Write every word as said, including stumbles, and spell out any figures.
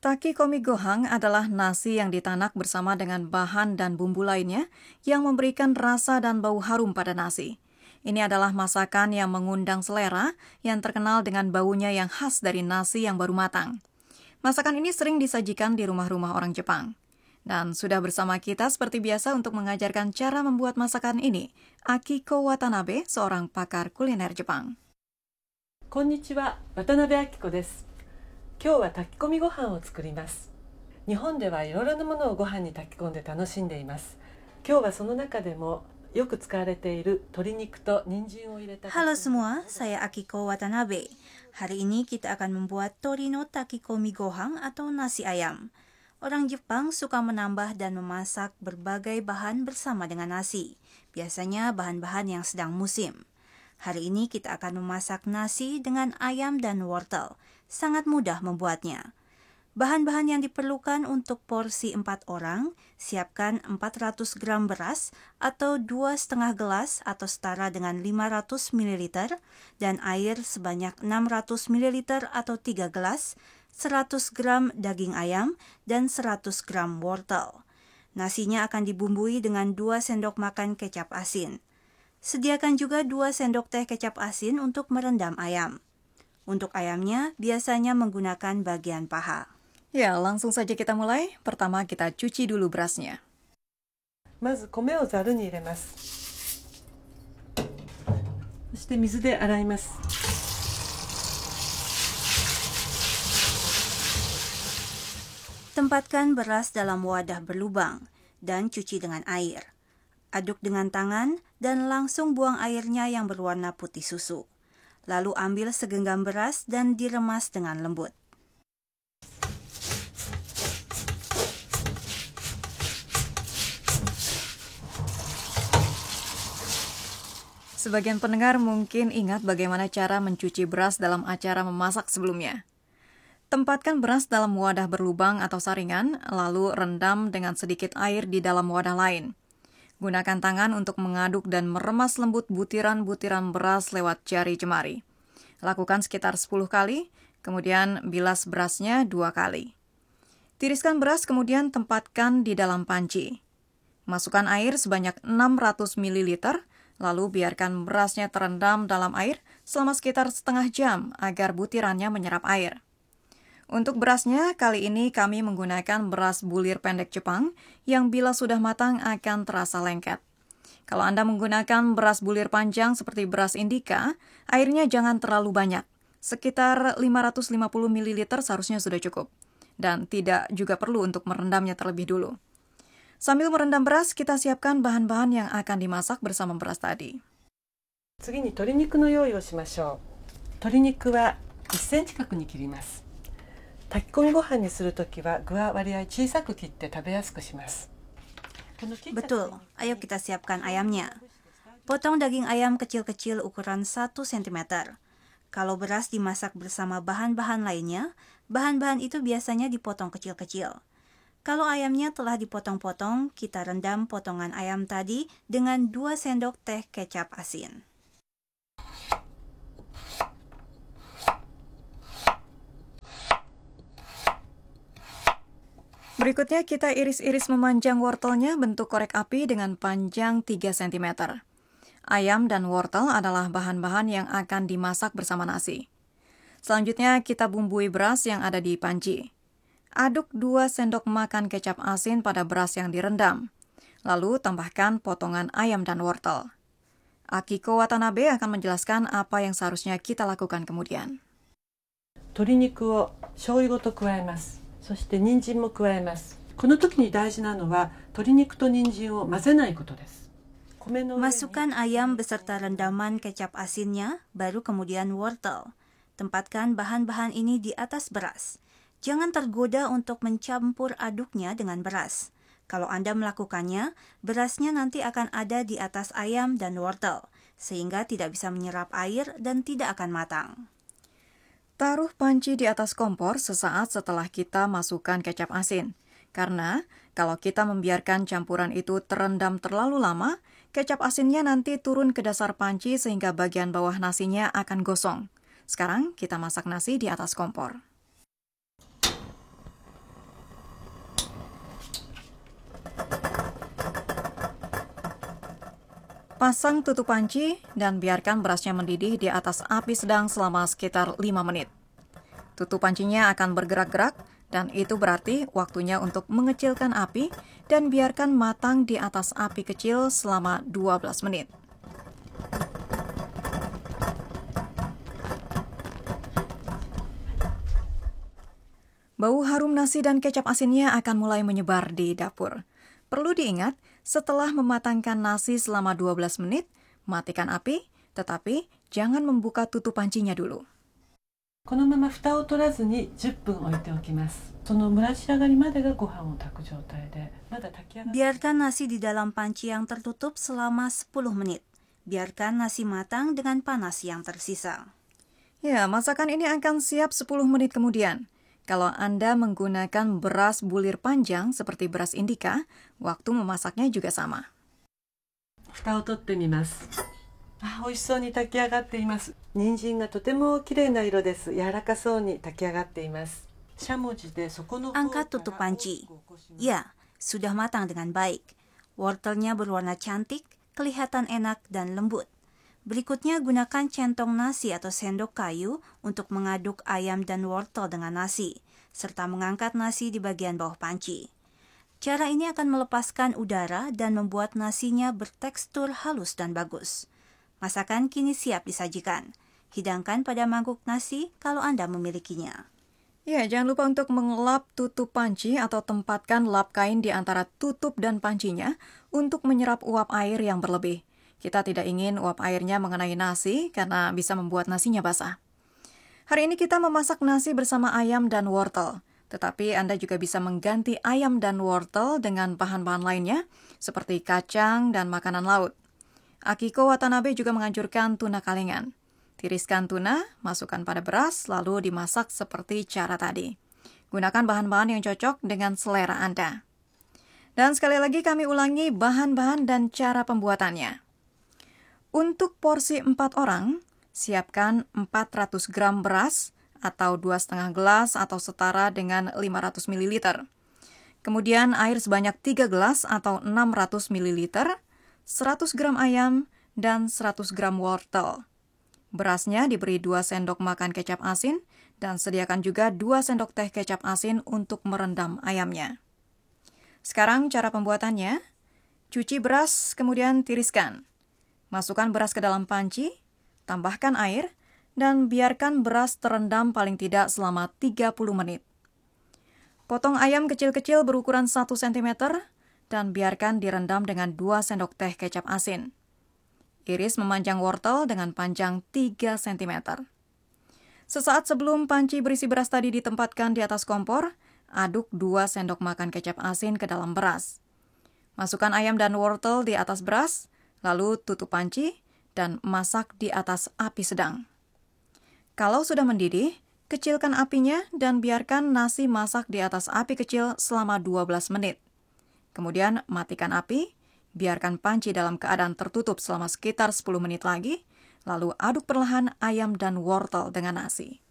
Takikomi Gohan adalah nasi yang ditanak bersama dengan bahan dan bumbu lainnya yang memberikan rasa dan bau harum pada nasi. Ini adalah masakan yang mengundang selera yang terkenal dengan baunya yang khas dari nasi yang baru matang. Masakan ini sering disajikan di rumah-rumah orang Jepang. Dan sudah bersama kita seperti biasa untuk mengajarkan cara membuat masakan ini, Akiko Watanabe, seorang pakar kuliner Jepang. Konnichiwa, Watanabe Akiko desu. 今日は炊き込みご飯を作ります。日本ではいろいろなものをご飯に炊き込んで楽しんでいます。今日はその中でもよく使われている鶏肉と人参を入れた Halo semua, saya Akiko Watanabe. Hari ini kita akan membuat torino takikomi gohan atau nasi ayam. Orang Jepang suka menambah dan memasak berbagai bahan bersama dengan nasi. Biasanya bahan-bahan yang sedang musim. Hari ini kita akan memasak nasi dengan ayam dan wortel. Sangat mudah membuatnya. Bahan-bahan yang diperlukan untuk porsi empat orang, siapkan empat ratus gram beras atau dua setengah gelas atau setara dengan lima ratus mililiter dan air sebanyak enam ratus mililiter atau tiga gelas, seratus gram daging ayam dan seratus gram wortel. Nasinya akan dibumbui dengan dua sendok makan kecap asin. Sediakan juga dua sendok teh kecap asin untuk merendam ayam. Untuk ayamnya, biasanya menggunakan bagian paha. Ya, langsung saja kita mulai. Pertama, kita cuci dulu berasnya. まず米をざるに入れます。そして水で洗います。 Tempatkan beras dalam wadah berlubang dan cuci dengan air. Aduk dengan tangan dan langsung buang airnya yang berwarna putih susu. Lalu ambil segenggam beras dan diremas dengan lembut. Sebagian pendengar mungkin ingat bagaimana cara mencuci beras dalam acara memasak sebelumnya. Tempatkan beras dalam wadah berlubang atau saringan, lalu rendam dengan sedikit air di dalam wadah lain. Gunakan tangan untuk mengaduk dan meremas lembut butiran-butiran beras lewat jari jemari. Lakukan sekitar sepuluh kali, kemudian bilas berasnya dua kali. Tiriskan beras kemudian tempatkan di dalam panci. Masukkan air sebanyak enam ratus mililiter, lalu biarkan berasnya terendam dalam air selama sekitar setengah jam agar butirannya menyerap air. Untuk berasnya, kali ini kami menggunakan beras bulir pendek Jepang yang bila sudah matang akan terasa lengket. Kalau Anda menggunakan beras bulir panjang seperti beras Indika, airnya jangan terlalu banyak. Sekitar lima ratus lima puluh mililiter seharusnya sudah cukup. Dan tidak juga perlu untuk merendamnya terlebih dulu. Sambil merendam beras, kita siapkan bahan-bahan yang akan dimasak bersama beras tadi. 次に鶏肉の用意をしましょう。鶏肉はいっセンチ角に切ります。炊き込みご飯にするときは具は割合小さく切って食べやすくします。 Betul, ayo kita siapkan ayamnya. Potong daging ayam kecil-kecil ukuran satu sentimeter. Kalau beras dimasak bersama bahan-bahan lainnya, bahan-bahan itu biasanya dipotong kecil-kecil. Kalau ayamnya telah dipotong-potong, kita rendam potongan ayam tadi dengan dua sendok teh kecap asin. Berikutnya kita iris-iris memanjang wortelnya bentuk korek api dengan panjang tiga sentimeter. Ayam dan wortel adalah bahan-bahan yang akan dimasak bersama nasi. Selanjutnya kita bumbui beras yang ada di panci. Aduk dua sendok makan kecap asin pada beras yang direndam. Lalu tambahkan potongan ayam dan wortel. Akiko Watanabe akan menjelaskan apa yang seharusnya kita lakukan kemudian. 鶏肉を醤油ごと加えます。 そして人参も加えます。この時に大事なのは鶏肉と人参を混ぜないことです。 Masukkan ayam beserta rendaman kecap asinnya, baru kemudian wortel. Tempatkan bahan-bahan ini di atas beras. Jangan tergoda untuk mencampur aduknya dengan beras. Kalau Anda melakukannya, berasnya nanti akan ada di atas ayam dan wortel, sehingga tidak bisa menyerap air dan tidak akan matang. Taruh panci di atas kompor sesaat setelah kita masukkan kecap asin. Karena kalau kita membiarkan campuran itu terendam terlalu lama, kecap asinnya nanti turun ke dasar panci sehingga bagian bawah nasinya akan gosong. Sekarang kita masak nasi di atas kompor. Pasang tutup panci dan biarkan berasnya mendidih di atas api sedang selama sekitar lima menit. Tutup pancinya akan bergerak-gerak dan itu berarti waktunya untuk mengecilkan api dan biarkan matang di atas api kecil selama dua belas menit. Bau harum nasi dan kecap asinnya akan mulai menyebar di dapur. Perlu diingat, setelah mematangkan nasi selama dua belas menit, matikan api, tetapi jangan membuka tutup pancinya dulu. このまま蓋を取らずにじゅっぷん置いておきます。その蒸らし上がりまでがご飯を炊く状態で、まだ炊き上がり Biarkan nasi di dalam panci yang tertutup selama sepuluh menit. Biarkan nasi matang dengan panas yang tersisa. Ya, masakan ini akan siap sepuluh menit kemudian. Kalau Anda menggunakan beras bulir panjang seperti beras Indika, waktu memasaknya juga sama. 蓋を取ってみます。あ、美味しそうに炊き上がっています。人参がとても綺麗な色です。柔らかそうに炊き上がっています。しゃもじで底の方から Angkat tutup panci. Ya, sudah matang dengan baik. Wortelnya berwarna cantik, kelihatan enak dan lembut. Berikutnya gunakan centong nasi atau sendok kayu untuk mengaduk ayam dan wortel dengan nasi, serta mengangkat nasi di bagian bawah panci. Cara ini akan melepaskan udara dan membuat nasinya bertekstur halus dan bagus. Masakan kini siap disajikan. Hidangkan pada mangkuk nasi kalau Anda memilikinya. Ya, jangan lupa untuk mengelap tutup panci atau tempatkan lap kain di antara tutup dan pancinya untuk menyerap uap air yang berlebih. Kita tidak ingin uap airnya mengenai nasi karena bisa membuat nasinya basah. Hari ini kita memasak nasi bersama ayam dan wortel. Tetapi Anda juga bisa mengganti ayam dan wortel dengan bahan-bahan lainnya seperti kacang dan makanan laut. Akiko Watanabe juga menganjurkan tuna kalengan. Tiriskan tuna, masukkan pada beras, lalu dimasak seperti cara tadi. Gunakan bahan-bahan yang cocok dengan selera Anda. Dan sekali lagi kami ulangi bahan-bahan dan cara pembuatannya. Untuk porsi empat orang, siapkan empat ratus gram beras atau dua koma lima gelas atau setara dengan lima ratus mililiter. Kemudian air sebanyak tiga gelas atau enam ratus mililiter, seratus gram ayam, dan seratus gram wortel. Berasnya diberi dua sendok makan kecap asin dan sediakan juga dua sendok teh kecap asin untuk merendam ayamnya. Sekarang cara pembuatannya. Cuci beras, kemudian tiriskan. Masukkan beras ke dalam panci, tambahkan air, dan biarkan beras terendam paling tidak selama tiga puluh menit. Potong ayam kecil-kecil berukuran satu sentimeter dan biarkan direndam dengan dua sendok teh kecap asin. Iris memanjang wortel dengan panjang tiga sentimeter. Sesaat sebelum panci berisi beras tadi ditempatkan di atas kompor, aduk dua sendok makan kecap asin ke dalam beras. Masukkan ayam dan wortel di atas beras, lalu tutup panci dan masak di atas api sedang. Kalau sudah mendidih, kecilkan apinya dan biarkan nasi masak di atas api kecil selama dua belas menit. Kemudian matikan api, biarkan panci dalam keadaan tertutup selama sekitar sepuluh menit lagi, lalu aduk perlahan ayam dan wortel dengan nasi.